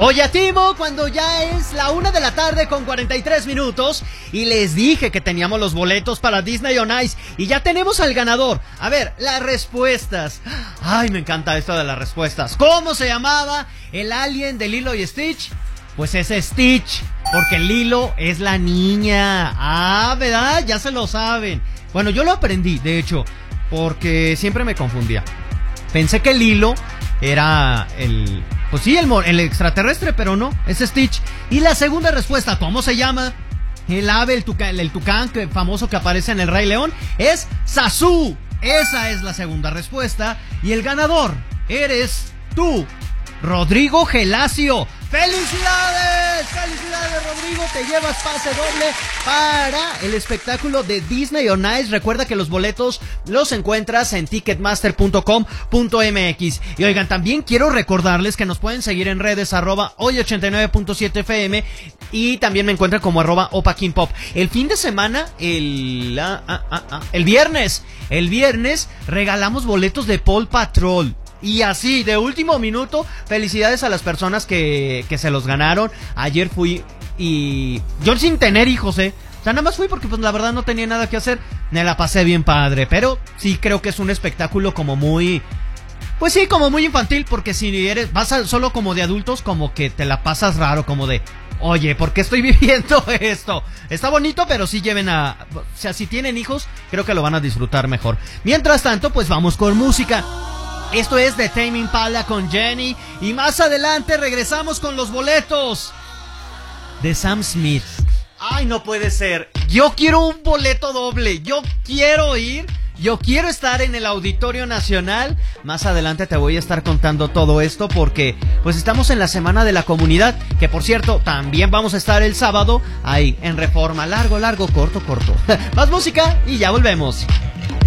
Oye, Timo, cuando ya es la 1:43 p.m. y les dije que teníamos los boletos para Disney on Ice y ya tenemos al ganador. A ver, las respuestas. Ay, me encanta esto de las respuestas. ¿Cómo se llamaba el alien de Lilo y Stitch? Pues es Stitch, porque Lilo es la niña. Ah, ¿verdad? Ya se lo saben. Bueno, yo lo aprendí, de hecho, porque siempre me confundía. Pensé que Lilo era pues sí, el extraterrestre, pero no, es Stitch. Y la segunda respuesta, ¿cómo se llama el ave, el tucán famoso que aparece en El Rey León? Es Zazu. Esa es la segunda respuesta. Y el ganador eres tú, Rodrigo Gelacio. ¡Felicidades! ¡Felicidades, Rodrigo! Te llevas pase doble para el espectáculo de Disney on Ice. Recuerda que los boletos los encuentras en ticketmaster.com.mx. Y oigan, también quiero recordarles que nos pueden seguir en redes @hoy89.7fm y también me encuentran como @opakinpop. El fin de semana, el viernes regalamos boletos de Paw Patrol. Y así, de último minuto, felicidades a las personas que se los ganaron. Ayer fui y yo sin tener hijos, O sea, nada más fui porque pues la verdad no tenía nada que hacer. Me la pasé bien padre, pero sí creo que es un espectáculo como muy... Pues sí, como muy infantil, porque si vas solo como de adultos, como que te la pasas raro, como de... Oye, ¿por qué estoy viviendo esto? Está bonito, pero sí lleven o sea, si tienen hijos, creo que lo van a disfrutar mejor. Mientras tanto, pues vamos con música. Esto es de Tame Impala con Jenny. Y más adelante regresamos con los boletos de Sam Smith. Ay, no puede ser. Yo quiero un boleto doble. Yo quiero ir. Yo quiero estar en el Auditorio Nacional. Más adelante te voy a estar contando todo esto porque pues estamos en la Semana de la Comunidad, que por cierto también vamos a estar el sábado ahí en Reforma. Largo, corto. Más música y ya volvemos.